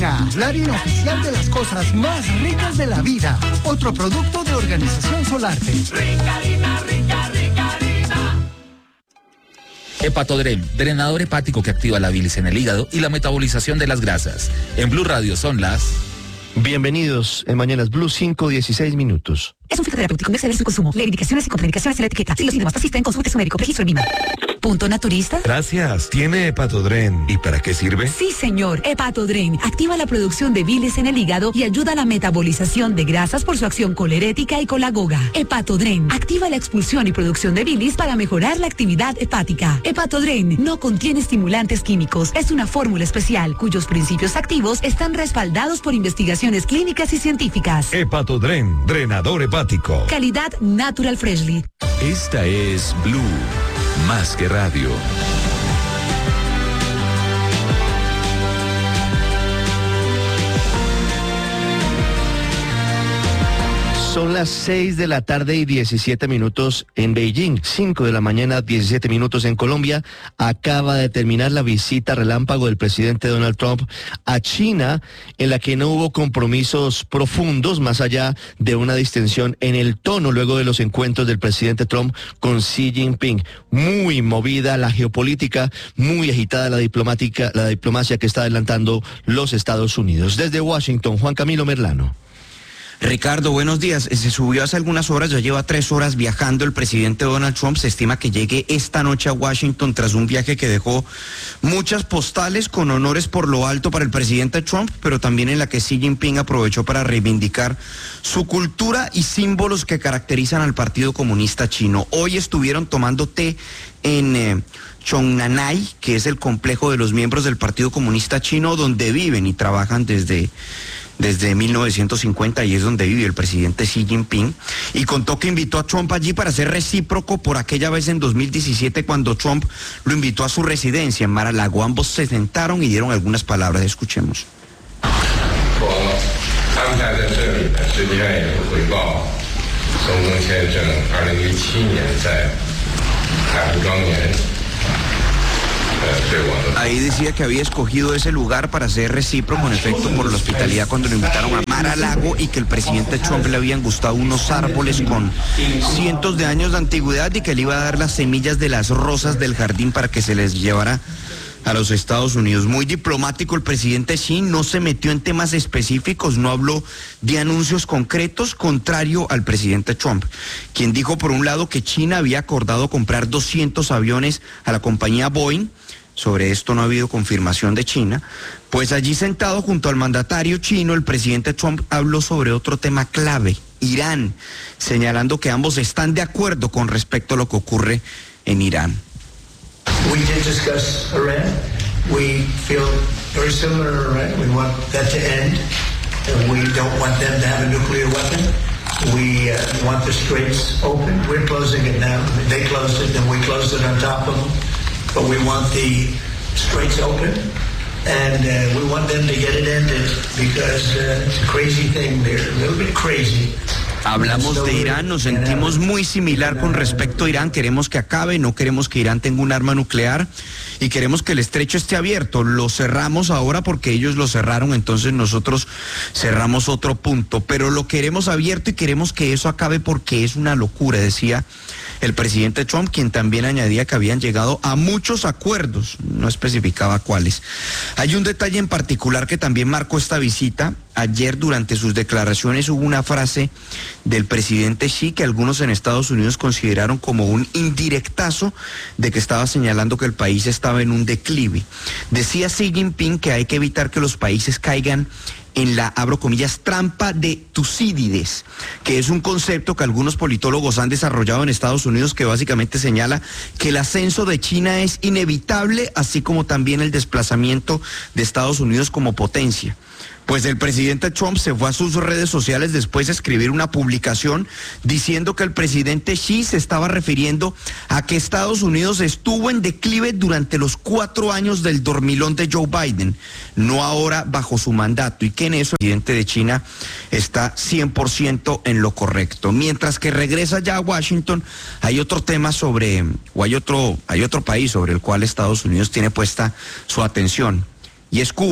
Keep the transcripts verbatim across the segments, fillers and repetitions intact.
Rica, la harina oficial de las cosas más ricas de la vida. Otro producto de Organización Solarte. Rica harina, rica, rica harina. Hepatodren, drenador hepático que activa la bilis en el hígado y la metabolización de las grasas. En Blue Radio son las... Bienvenidos en Mañanas Blue, cinco dieciséis minutos. Es un fitoterapéutico, no exceder en su consumo. Lee indicaciones y contraindicaciones en la etiqueta. Si los síntomas persisten, consulte a su médico. Registro en Lima. ¿Punto naturista? Gracias. ¿Tiene Hepatodren? ¿Y para qué sirve? Sí, señor. Hepatodren activa la producción de bilis en el hígado y ayuda a la metabolización de grasas por su acción colerética y colagoga. Hepatodren activa la expulsión y producción de bilis para mejorar la actividad hepática. Hepatodren no contiene estimulantes químicos. Es una fórmula especial cuyos principios activos están respaldados por investigaciones clínicas y científicas. Hepatodren, drenador hepático. Calidad Natural Freshly. Esta es Blue, más que radio. Son las seis de la tarde y diecisiete minutos en Beijing, cinco de la mañana, diecisiete minutos en Colombia. Acaba de terminar la visita relámpago del presidente Donald Trump a China, en la que no hubo compromisos profundos, más allá de una distensión en el tono luego de los encuentros del presidente Trump con Xi Jinping. Muy movida la geopolítica, muy agitada la diplomática, la diplomacia que está adelantando los Estados Unidos. Desde Washington, Juan Camilo Merlano. Ricardo, buenos días. Se subió hace algunas horas, ya lleva tres horas viajando el presidente Donald Trump. Se estima que llegue esta noche a Washington tras un viaje que dejó muchas postales con honores por lo alto para el presidente Trump, pero también en la que Xi Jinping aprovechó para reivindicar su cultura y símbolos que caracterizan al Partido Comunista Chino. Hoy estuvieron tomando té en eh, Chongnanhai, que es el complejo de los miembros del Partido Comunista Chino, donde viven y trabajan desde... desde mil novecientos cincuenta, y es donde vive el presidente Xi Jinping, y contó que invitó a Trump allí para ser recíproco por aquella vez en dos mil diecisiete cuando Trump lo invitó a su residencia en Mar-a-Lago. Ambos se sentaron y dieron algunas palabras. Escuchemos. Ahí decía que había escogido ese lugar para ser recíproco, en efecto, por la hospitalidad cuando lo invitaron a Mar-a-Lago, y que el presidente Trump le habían gustado unos árboles con cientos de años de antigüedad y que le iba a dar las semillas de las rosas del jardín para que se les llevara a los Estados Unidos. Muy diplomático el presidente Xi, no se metió en temas específicos, no habló de anuncios concretos, contrario al presidente Trump, quien dijo por un lado que China había acordado comprar doscientos aviones a la compañía Boeing. Sobre esto no ha habido confirmación de China. Pues allí sentado junto al mandatario chino, el presidente Trump habló sobre otro tema clave, Irán, señalando que ambos están de acuerdo con respecto a lo que ocurre en Irán. We did discuss Iran. We feel very similar to Iran. We want that to end. And we don't want them to have a nuclear weapon. We uh, want the straits open. We're closing it now. They closed it, and we closed it on top of them. But we want the straits open, and uh, we want them to get it ended because uh, it's a crazy thing. They're a little bit crazy. Hablamos de Irán, nos sentimos muy similar con respecto a Irán, queremos que acabe, no queremos que Irán tenga un arma nuclear y queremos que el estrecho esté abierto. Lo cerramos ahora porque ellos lo cerraron, entonces nosotros cerramos otro punto, pero lo queremos abierto y queremos que eso acabe porque es una locura, decía el presidente Trump, quien también añadía que habían llegado a muchos acuerdos, no especificaba cuáles. Hay un detalle en particular que también marcó esta visita. Ayer, durante sus declaraciones, hubo una frase del presidente Xi que algunos en Estados Unidos consideraron como un indirectazo de que estaba señalando que el país estaba en un declive. Decía Xi Jinping que hay que evitar que los países caigan en la, abro comillas, trampa de Tucídides, que es un concepto que algunos politólogos han desarrollado en Estados Unidos, que básicamente señala que el ascenso de China es inevitable, así como también el desplazamiento de Estados Unidos como potencia. Pues el presidente Trump se fue a sus redes sociales después de escribir una publicación diciendo que el presidente Xi se estaba refiriendo a que Estados Unidos estuvo en declive durante los cuatro años del dormilón de Joe Biden, no ahora bajo su mandato, y que en eso el presidente de China está cien por ciento en lo correcto. Mientras que regresa ya a Washington, hay otro tema sobre, o hay otro, hay otro país sobre el cual Estados Unidos tiene puesta su atención, y es Cuba.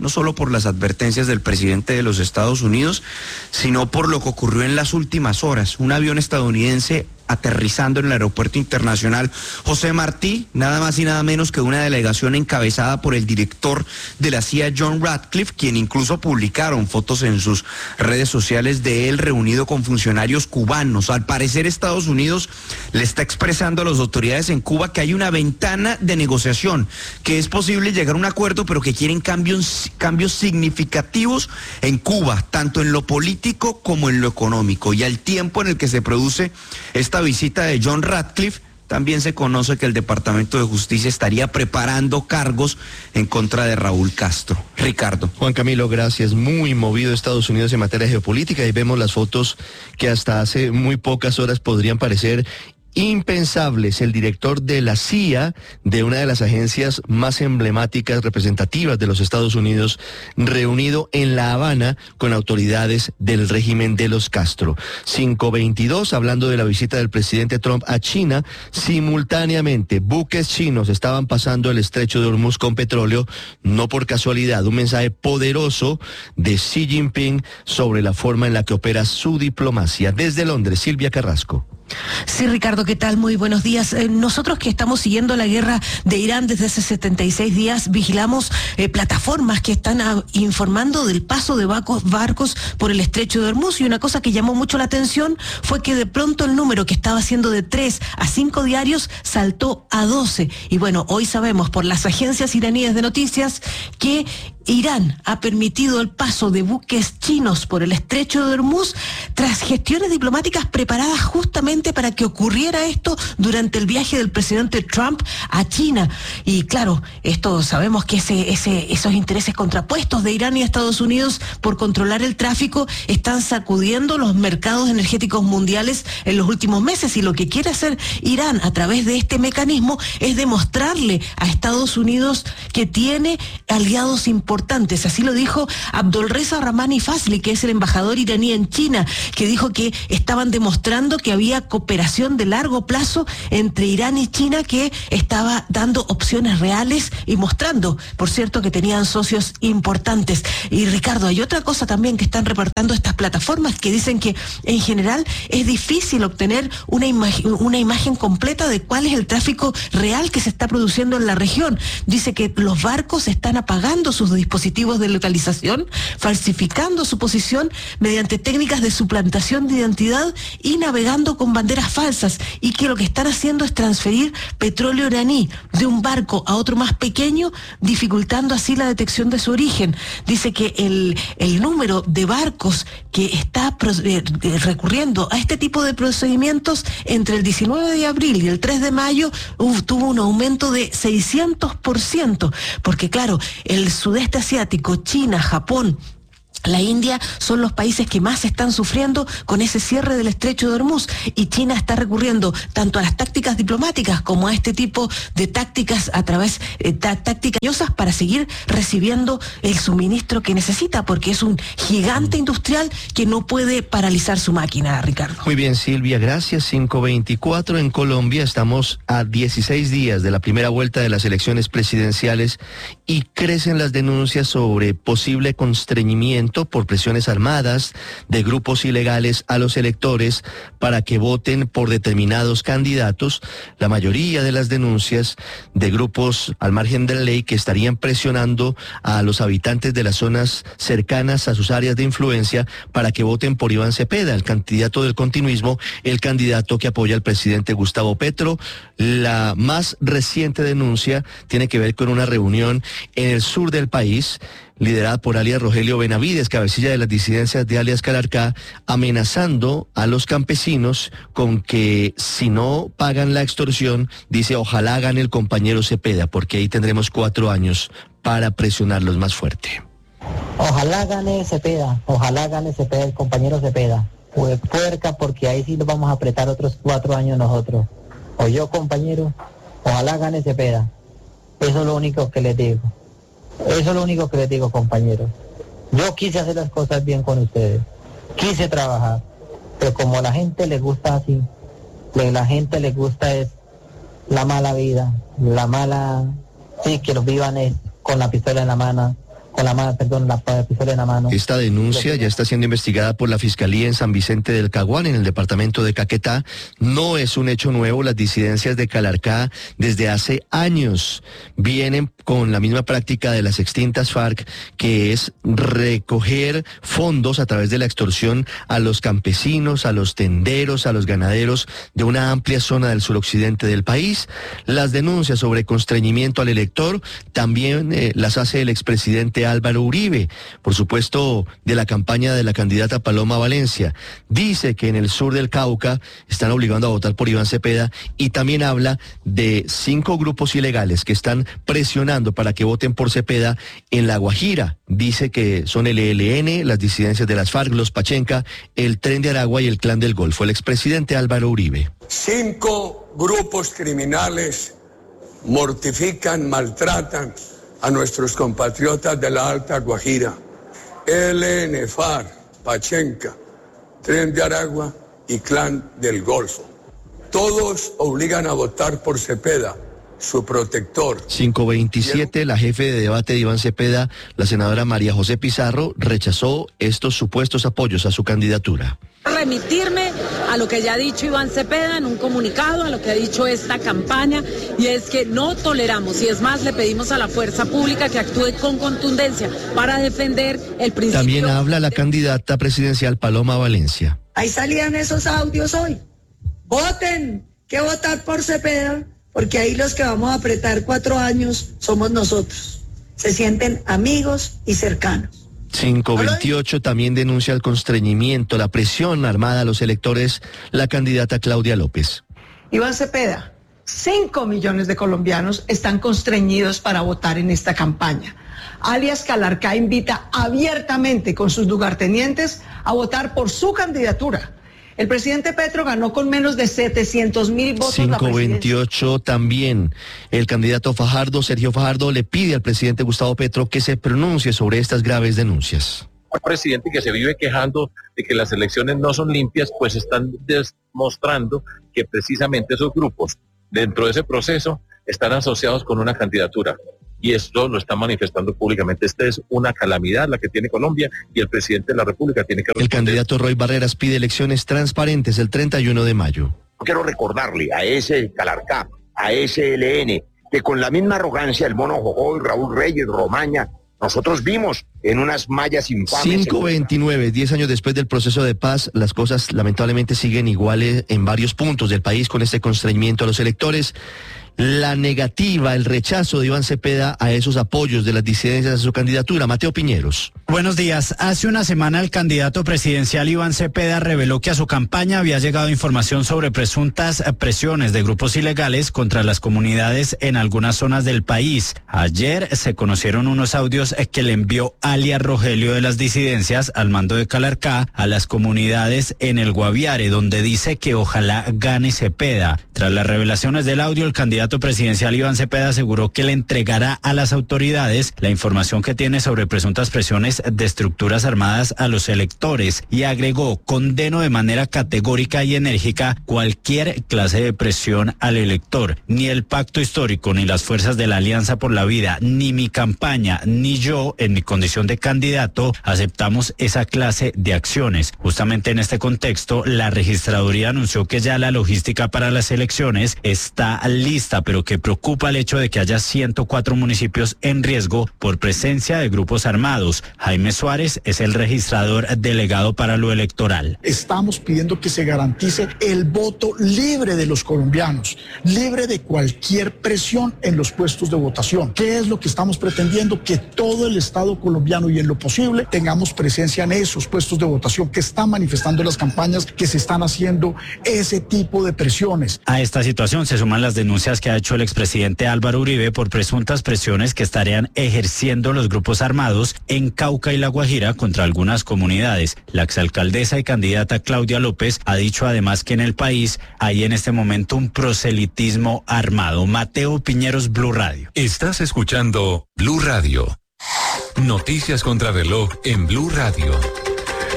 no solo por las advertencias del presidente de los Estados Unidos, sino por lo que ocurrió en las últimas horas. Un avión estadounidense aterrizando en el aeropuerto internacional José Martí, nada más y nada menos que una delegación encabezada por el director de la C I A, John Ratcliffe, quien incluso publicaron fotos en sus redes sociales de él reunido con funcionarios cubanos. Al parecer, Estados Unidos le está expresando a las autoridades en Cuba que hay una ventana de negociación, que es posible llegar a un acuerdo, pero que quieren cambios, cambios significativos en Cuba, tanto en lo político como en lo económico. Y al tiempo en el que se produce esta visita de John Ratcliffe, también se conoce que el Departamento de Justicia estaría preparando cargos en contra de Raúl Castro. Ricardo. Juan Camilo, gracias. Muy movido Estados Unidos en materia geopolítica y vemos las fotos que hasta hace muy pocas horas podrían parecer impensables. El director de la C I A, de una de las agencias más emblemáticas, representativas de los Estados Unidos, reunido en La Habana con autoridades del régimen de los Castro. cinco veintidós, hablando de la visita del presidente Trump a China, simultáneamente buques chinos estaban pasando el estrecho de Hormuz con petróleo, no por casualidad. Un mensaje poderoso de Xi Jinping sobre la forma en la que opera su diplomacia. Desde Londres, Silvia Carrasco. Sí, Ricardo, ¿qué tal? Muy buenos días. Eh, nosotros que estamos siguiendo la guerra de Irán desde hace setenta y seis días, vigilamos eh, plataformas que están a, informando del paso de barcos, barcos por el estrecho de Hormuz, y una cosa que llamó mucho la atención fue que de pronto el número que estaba siendo de tres a cinco diarios saltó a doce. Y bueno, hoy sabemos por las agencias iraníes de noticias que Irán ha permitido el paso de buques chinos por el estrecho de Hormuz tras gestiones diplomáticas preparadas justamente para que ocurriera esto durante el viaje del presidente Trump a China. Y claro, esto sabemos que ese, ese, esos intereses contrapuestos de Irán y Estados Unidos por controlar el tráfico están sacudiendo los mercados energéticos mundiales en los últimos meses, y lo que quiere hacer Irán a través de este mecanismo es demostrarle a Estados Unidos que tiene aliados importantes. Importantes. Así lo dijo Abdolreza Ramani Fazli, que es el embajador iraní en China, que dijo que estaban demostrando que había cooperación de largo plazo entre Irán y China, que estaba dando opciones reales y mostrando, por cierto, que tenían socios importantes. Y Ricardo, hay otra cosa también que están reportando estas plataformas, que dicen que en general es difícil obtener una imagen, una imagen completa de cuál es el tráfico real que se está produciendo en la región. Dice que los barcos están apagando sus dispositivos de localización, falsificando su posición mediante técnicas de suplantación de identidad y navegando con banderas falsas, y que lo que están haciendo es transferir petróleo iraní de un barco a otro más pequeño, dificultando así la detección de su origen. Dice que el, el número de barcos que está eh, recurriendo a este tipo de procedimientos entre el diecinueve de abril y el tres de mayo uh, tuvo un aumento de seiscientos por ciento, porque claro, el sudeste asiático, China, Japón, la India son los países que más están sufriendo con ese cierre del estrecho de Hormuz, y China está recurriendo tanto a las tácticas diplomáticas como a este tipo de tácticas a través de tá, tácticas para seguir recibiendo el suministro que necesita, porque es un gigante industrial que no puede paralizar su máquina, Ricardo. Muy bien, Silvia, gracias. cinco veinticuatro en Colombia. Estamos a dieciséis días de la primera vuelta de las elecciones presidenciales y crecen las denuncias sobre posible constreñimiento por presiones armadas de grupos ilegales a los electores para que voten por determinados candidatos. La mayoría de las denuncias de grupos al margen de la ley que estarían presionando a los habitantes de las zonas cercanas a sus áreas de influencia para que voten por Iván Cepeda, el candidato del continuismo, el candidato que apoya al presidente Gustavo Petro. La más reciente denuncia tiene que ver con una reunión en el sur del país, liderada por alias Rogelio Benavides, cabecilla de las disidencias de alias Calarcá, amenazando a los campesinos con que si no pagan la extorsión, dice, ojalá gane el compañero Cepeda, porque ahí tendremos cuatro años para presionarlos más fuerte. Ojalá gane Cepeda, ojalá gane Cepeda, el compañero Cepeda. Pues puerca, porque ahí sí nos vamos a apretar otros cuatro años nosotros. O yo, compañero, ojalá gane Cepeda. Eso es lo único que les digo. Eso es lo único que les digo, compañeros. Yo quise hacer las cosas bien con ustedes, quise trabajar, pero como a la gente le gusta así, la gente le gusta es la mala vida, la mala, sí, que los vivan es con la pistola en la mano, con con la mano, perdón, la pistola en la mano. Esta denuncia ya está siendo investigada por la Fiscalía en San Vicente del Caguán, en el departamento de Caquetá. No es un hecho nuevo, las disidencias de Calarcá desde hace años vienen con la misma práctica de las extintas FARC, que es recoger fondos a través de la extorsión a los campesinos, a los tenderos, a los ganaderos de una amplia zona del suroccidente del país. Las denuncias sobre constreñimiento al elector también eh, las hace el expresidente Álvaro Uribe, por supuesto de la campaña de la candidata Paloma Valencia. Dice que en el sur del Cauca están obligando a votar por Iván Cepeda y también habla de cinco grupos ilegales que están presionando para que voten por Cepeda en La Guajira. Dice que son el E L N, las disidencias de las FARC, los Pachenca, el Tren de Aragua y el Clan del Golfo. El expresidente Álvaro Uribe. Cinco grupos criminales mortifican, maltratan a nuestros compatriotas de la Alta Guajira. E L N, FARC, Pachenca, Tren de Aragua y Clan del Golfo. Todos obligan a votar por Cepeda, su protector. cinco veintisiete, la jefe de debate de Iván Cepeda, la senadora María José Pizarro, rechazó estos supuestos apoyos a su candidatura. Remitirme a lo que ya ha dicho Iván Cepeda en un comunicado, a lo que ha dicho esta campaña, y es que no toleramos, y es más, le pedimos a la fuerza pública que actúe con contundencia para defender el principio. También habla la candidata presidencial Paloma Valencia. Ahí salían esos audios hoy. Voten, que votar por Cepeda, porque ahí los que vamos a apretar cuatro años somos nosotros. Se sienten amigos y cercanos. cinco veintiocho también denuncia el constreñimiento, la presión armada a los electores, la candidata Claudia López. Iván Cepeda, cinco millones de colombianos están constreñidos para votar en esta campaña. Alias Calarcá invita abiertamente con sus lugartenientes a votar por su candidatura. El presidente Petro ganó con menos de setecientos mil votos. cinco veintiocho también. El candidato Fajardo, Sergio Fajardo, le pide al presidente Gustavo Petro que se pronuncie sobre estas graves denuncias. El presidente que se vive quejando de que las elecciones no son limpias, pues están demostrando que precisamente esos grupos dentro de ese proceso están asociados con una candidatura. Y esto lo está manifestando públicamente. Esta es una calamidad la que tiene Colombia y el presidente de la República tiene que responder. El candidato Roy Barreras pide elecciones transparentes el treinta y uno de mayo. Quiero recordarle a ese Calarcá, a ese L N, que con la misma arrogancia el Mono Jojoy, Raúl Reyes, Romaña, nosotros vimos en unas mallas infames. cinco veintinueve, diez años después del proceso de paz, las cosas lamentablemente siguen iguales en varios puntos del país con este constreñimiento a los electores. La negativa, el rechazo de Iván Cepeda a esos apoyos de las disidencias a su candidatura. Mateo Piñeros. Buenos días. Hace una semana el candidato presidencial Iván Cepeda reveló que a su campaña había llegado información sobre presuntas presiones de grupos ilegales contra las comunidades en algunas zonas del país. Ayer se conocieron unos audios que le envió alias Rogelio de las disidencias al mando de Calarcá a las comunidades en el Guaviare, donde dice que ojalá gane Cepeda. Tras las revelaciones del audio, el candidato presidencial Iván Cepeda aseguró que le entregará a las autoridades la información que tiene sobre presuntas presiones de estructuras armadas a los electores y agregó: condeno de manera categórica y enérgica cualquier clase de presión al elector. Ni el pacto histórico, ni las fuerzas de la Alianza por la Vida, ni mi campaña, ni yo, en mi condición de candidato, aceptamos esa clase de acciones. Justamente en este contexto, la registraduría anunció que ya la logística para las elecciones está lista, pero que preocupa el hecho de que haya ciento cuatro municipios en riesgo por presencia de grupos armados. Jaime Suárez es el registrador delegado para lo electoral. Estamos pidiendo que se garantice el voto libre de los colombianos, libre de cualquier presión en los puestos de votación. ¿Qué es lo que estamos pretendiendo? Que todo el Estado colombiano y en lo posible tengamos presencia en esos puestos de votación, que están manifestando las campañas, que se están haciendo ese tipo de presiones. A esta situación se suman las denuncias que ha hecho el expresidente Álvaro Uribe por presuntas presiones que estarían ejerciendo los grupos armados en Cauca y La Guajira contra algunas comunidades. La exalcaldesa y candidata Claudia López ha dicho además que en el país hay en este momento un proselitismo armado. Mateo Piñeros, Blue Radio. Estás escuchando Blue Radio. Noticias contra reloj en Blue Radio.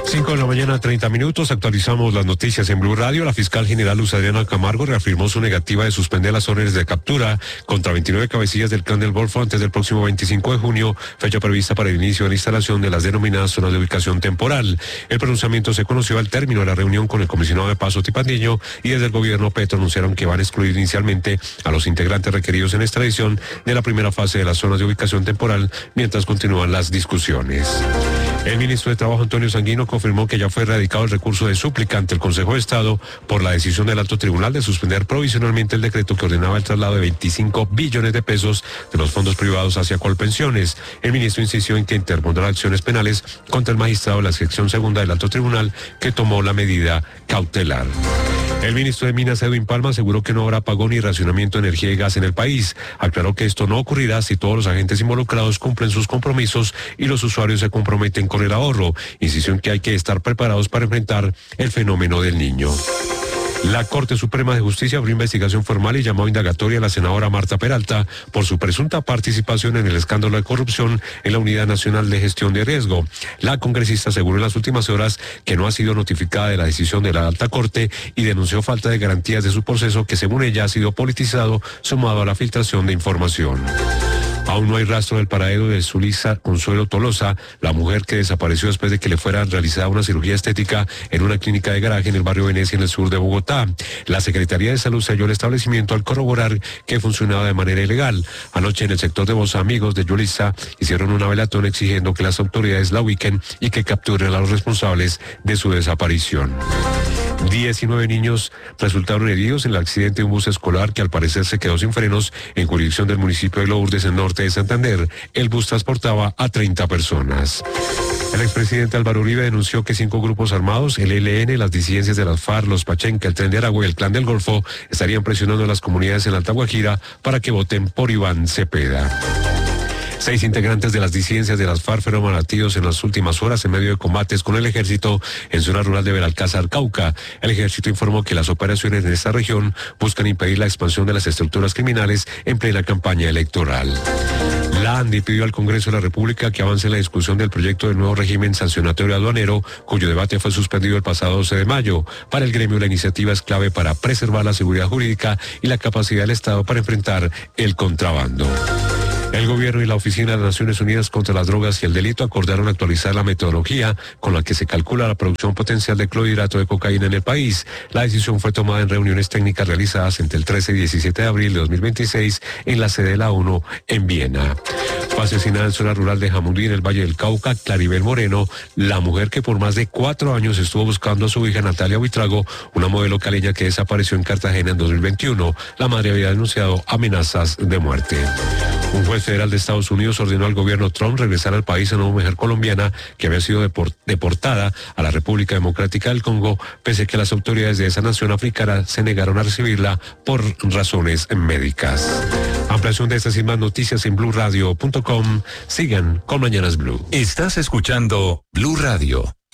cinco de la mañana, treinta minutos. Actualizamos las noticias en Blue Radio. La fiscal general Luz Adriana Camargo reafirmó su negativa de suspender las órdenes de captura contra veintinueve cabecillas del clan del Golfo antes del próximo veinticinco de junio, fecha prevista para el inicio de la instalación de las denominadas zonas de ubicación temporal. El pronunciamiento se conoció al término de la reunión con el comisionado de Paz Otipandiño, y desde el gobierno Petro anunciaron que van a excluir inicialmente a los integrantes requeridos en extradición de la primera fase de las zonas de ubicación temporal mientras continúan las discusiones. El ministro de Trabajo, Antonio Sanguino, confirmó que ya fue erradicado el recurso de súplica ante el Consejo de Estado por la decisión del Alto Tribunal de suspender provisionalmente el decreto que ordenaba el traslado de veinticinco billones de pesos de los fondos privados hacia Colpensiones. El ministro insistió en que interpondrá acciones penales contra el magistrado de la sección segunda del Alto Tribunal que tomó la medida cautelar. El ministro de Minas, Edwin Palma, aseguró que no habrá apagón ni racionamiento de energía y gas en el país. Aclaró que esto no ocurrirá si todos los agentes involucrados cumplen sus compromisos y los usuarios se comprometen con el ahorro. Insistió en que hay que estar preparados para enfrentar el fenómeno del Niño. La Corte Suprema de Justicia abrió investigación formal y llamó a indagatoria a la senadora Marta Peralta por su presunta participación en el escándalo de corrupción en la Unidad Nacional de Gestión de Riesgo. La congresista aseguró en las últimas horas que no ha sido notificada de la decisión de la Alta Corte y denunció falta de garantías de su proceso que, según ella, ha sido politizado sumado a la filtración de información. Aún no hay rastro del paradero de Zulisa Consuelo Tolosa, la mujer que desapareció después de que le fuera realizada una cirugía estética en una clínica de garaje en el barrio Venecia, en el sur de Bogotá. La Secretaría de Salud selló el establecimiento al corroborar que funcionaba de manera ilegal. Anoche, en el sector de Voz Amigos de Yulisa, hicieron una velatón exigiendo que las autoridades la ubiquen y que capturen a los responsables de su desaparición. diecinueve niños resultaron heridos en el accidente de un bus escolar que al parecer se quedó sin frenos en jurisdicción del municipio de Lourdes, en norte de Santander. El bus transportaba a treinta personas. El expresidente Álvaro Uribe denunció que cinco grupos armados, el E L N, las disidencias de las FARC, los Pachenca, el Tren de Aragua y el Clan del Golfo, estarían presionando a las comunidades en la Alta Guajira para que voten por Iván Cepeda. Seis integrantes de las disidencias de las FARC fueron abatidos en las últimas horas en medio de combates con el ejército en zona rural de Belalcázar, Cauca. El ejército informó que las operaciones en esta región buscan impedir la expansión de las estructuras criminales en plena campaña electoral. La ANDI pidió al Congreso de la República que avance en la discusión del proyecto del nuevo régimen sancionatorio aduanero, cuyo debate fue suspendido el pasado doce de mayo. Para el gremio, la iniciativa es clave para preservar la seguridad jurídica y la capacidad del Estado para enfrentar el contrabando. El gobierno y la Oficina de las Naciones Unidas contra las Drogas y el Delito acordaron actualizar la metodología con la que se calcula la producción potencial de clorhidrato de cocaína en el país. La decisión fue tomada en reuniones técnicas realizadas entre el trece y diecisiete de abril de dos mil veintiséis en la sede de la ONU en Viena. Fue asesinada en zona rural de Jamundí, en el Valle del Cauca, Claribel Moreno, la mujer que por más de cuatro años estuvo buscando a su hija Natalia Buitrago, una modelo caleña que desapareció en Cartagena en dos mil veintiuno. La madre había denunciado amenazas de muerte. Un juez federal de Estados Unidos ordenó al gobierno Trump regresar al país a una mujer colombiana que había sido deport- deportada a la República Democrática del Congo, pese a que las autoridades de esa nación africana se negaron a recibirla por razones médicas. Ampliación de estas y más noticias en blue radio punto com. Sigan con Mañanas Blue. Estás escuchando Blue Radio.